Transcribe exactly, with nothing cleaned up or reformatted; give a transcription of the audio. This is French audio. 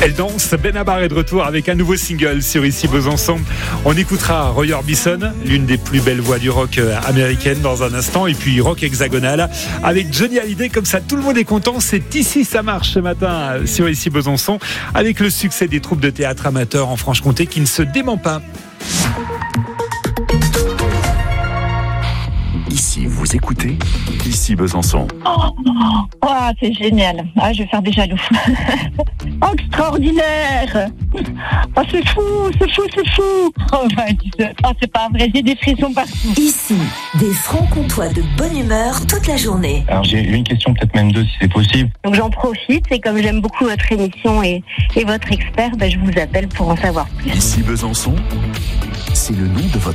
Elle danse. Benabar est de retour avec un nouveau single sur Ici Besançon. On écoutera Roy Orbison, l'une des plus belles voix du rock américaine, dans un instant, et puis rock hexagonal avec Johnny Hallyday. Comme ça, tout le monde est content. C'est Ici ça marche ce matin sur Ici Besançon, avec le succès des troupes de théâtre amateurs en Franche-Comté qui ne se dément pas. Ici, vous écoutez Ici Besançon. Oh, oh, c'est génial. Ah, je vais faire des jaloux. Extraordinaire. Oh, c'est fou, c'est fou, c'est fou. Oh, bah, oh, c'est pas vrai, j'ai des frissons partout. Ici, des francs-comtois de bonne humeur toute la journée. Alors j'ai une question, peut-être même deux si c'est possible. Donc j'en profite et comme j'aime beaucoup votre émission et, et votre expert, bah, je vous appelle pour en savoir plus. Ici Besançon, c'est le nom de votre